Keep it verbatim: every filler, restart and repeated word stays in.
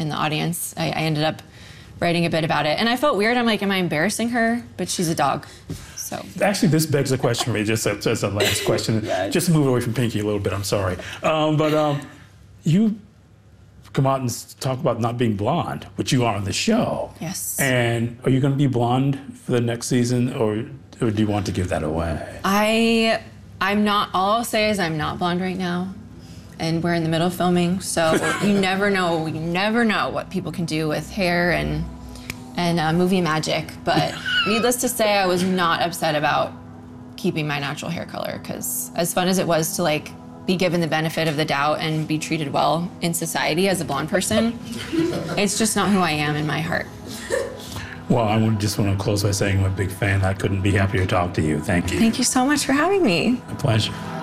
in the audience. I, I ended up writing a bit about it. And I felt weird. I'm like, am I embarrassing her? But she's a dog, so. Actually, this begs a question for me, just as, as a last question. Yeah. Just to move away from Pinky a little bit, I'm sorry. Um, but um, you come out and talk about not being blonde, which you are on the show. Yes. And are you going to be blonde for the next season, or, or do you want to give that away? I, I'm not, all I'll say is I'm not blonde right now. And we're in the middle of filming, so you never know, you never know what people can do with hair and and uh, movie magic. But needless to say, I was not upset about keeping my natural hair color, because as fun as it was to like be given the benefit of the doubt and be treated well in society as a blonde person, it's just not who I am in my heart. Well, I just want to close by saying I'm a big fan. I couldn't be happier to talk to you. Thank you. Thank you so much for having me. A pleasure.